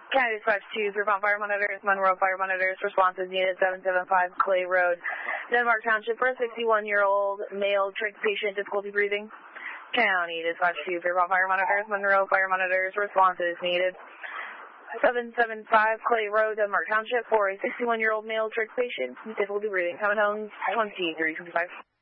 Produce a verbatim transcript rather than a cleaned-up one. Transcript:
County Dispatch two, Fairmont Fire Monitors, Monroe Fire Monitors, responses needed seven seven five Clay Road, Denmark Township for a sixty-one-year-old male trach patient, difficulty breathing. County Dispatch two, Fairmont Fire Monitors, Monroe Fire Monitors, responses needed seven seven five Clay Road, Denmark Township for a sixty-one-year-old male trach patient, difficulty breathing. Coming home twenty-three twenty-five.